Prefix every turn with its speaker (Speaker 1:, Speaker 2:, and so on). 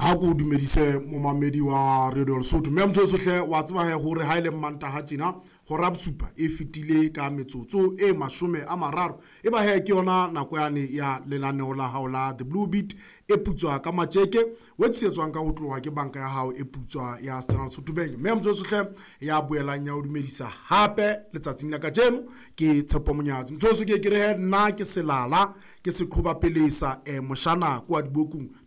Speaker 1: ha go dumedise momamedi wa Radio Lesotho mme mtsosohle wa tseba he hore ha ile mmanta ha tjena ho rapsupa e fitile ka metsotso e 30 e ba he ke yona nako yane ya lenaneo la hao la The Blue Beat e putswa ka matjeke wetsetswang ka ho tloha ke banka ya hao e putswa ya Standard Lesotho Bank mme mtsosohle ya boelang ya ho dumedisa hape letsatsing la kajeno ke Tshepo Monyatsi mtsoso ke re nna ke selala ke se qhoba pelesa moshana kwa dibokung